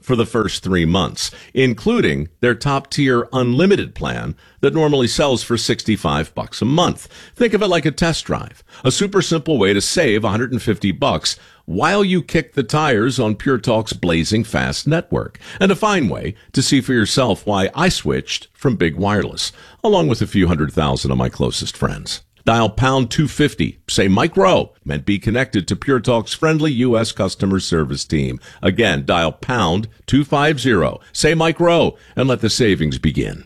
for the first 3 months, including their top-tier unlimited plan that normally sells for $65 a month. Think of it like a test drive, a super simple way to save $150 while you kick the tires on Pure Talk's blazing fast network, and a fine way to see for yourself why I switched from Big Wireless, along with a few 100,000 of my closest friends. Dial pound 250, say Mike Rowe, and be connected to Pure Talk's friendly U.S. customer service team. Again, dial pound 250, say Mike Rowe, and let the savings begin.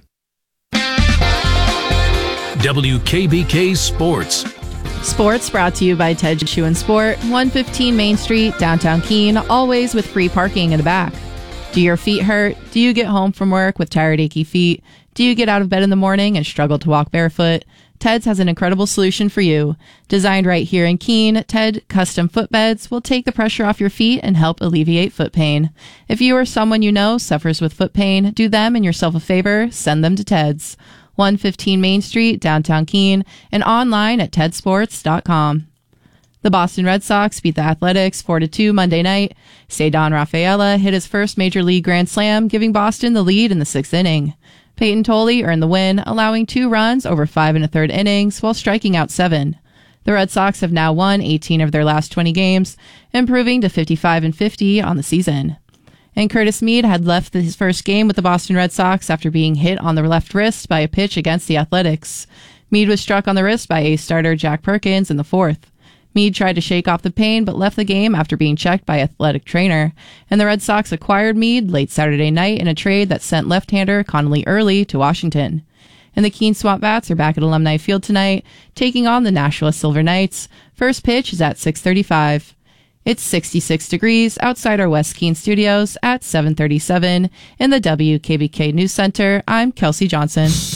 WKBK Sports. Sports brought to you by Ted Shoe and Sport, 115 Main Street, downtown Keene, always with free parking in the back. Do your feet hurt? Do you get home from work with tired, achy feet? Do you get out of bed in the morning and struggle to walk barefoot? Ted's has an incredible solution for you. Designed right here in Keene, Ted Custom Footbeds will take the pressure off your feet and help alleviate foot pain. If you or someone you know suffers with foot pain, do them and yourself a favor, send them to Ted's. 115 Main Street, downtown Keene, and online at tedsports.com. The Boston Red Sox beat the Athletics 4-2 Monday night. Ceddanne Rafaela hit his first Major League Grand Slam, giving Boston the lead in the 6th inning. Peyton Tolley earned the win, allowing 2 runs over 5 1/3 innings while striking out 7. The Red Sox have now won 18 of their last 20 games, improving to 55-50 on the season. And Curtis Mead had left his first game with the Boston Red Sox after being hit on the left wrist by a pitch against the Athletics. Mead was struck on the wrist by ace starter Jack Perkins in the 4th. Mead tried to shake off the pain but left the game after being checked by athletic trainer, and the Red Sox acquired Mead late Saturday night in a trade that sent left-hander Connolly Early to Washington. And the Keene Swamp Bats are back at Alumni Field tonight, taking on the Nashua Silver Knights. First pitch is at 6:35. It's 66 degrees outside our West Keene studios at 7:37. In the WKBK News Center, I'm Kelsey Johnson.